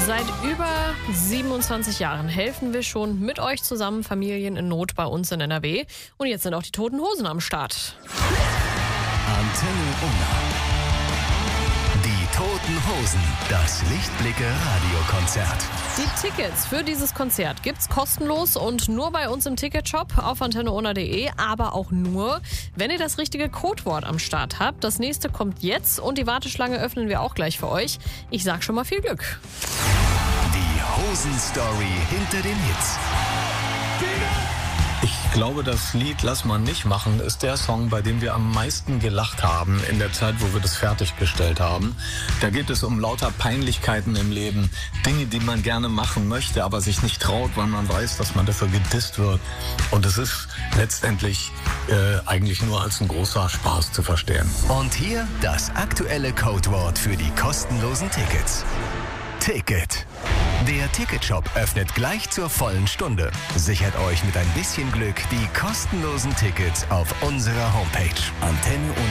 Seit über 27 Jahren helfen wir schon mit euch zusammen Familien in Not bei uns in NRW. Und jetzt sind auch die Toten Hosen am Start. Antenne Unna. Die Toten Hosen, das Lichtblicke-Radiokonzert. Die Tickets für dieses Konzert gibt's kostenlos und nur bei uns im Ticketshop auf antenneunna.de, aber auch nur, wenn ihr das richtige Codewort am Start habt. Das nächste kommt jetzt und die Warteschlange öffnen wir auch gleich für euch. Ich sag schon mal viel Glück. Die Hosen-Story hinter den Hits. Ich glaube, das Lied Lass mal nicht machen ist der Song, bei dem wir am meisten gelacht haben in der Zeit, wo wir das fertiggestellt haben. Da geht es um lauter Peinlichkeiten im Leben, Dinge, die man gerne machen möchte, aber sich nicht traut, weil man weiß, dass man dafür gedisst wird. Und es ist letztendlich eigentlich nur als ein großer Spaß zu verstehen. Und hier das aktuelle Codewort für die kostenlosen Tickets. Ticket. Der Ticketshop öffnet gleich zur vollen Stunde. Sichert euch mit ein bisschen Glück die kostenlosen Tickets auf unserer Homepage. Antenne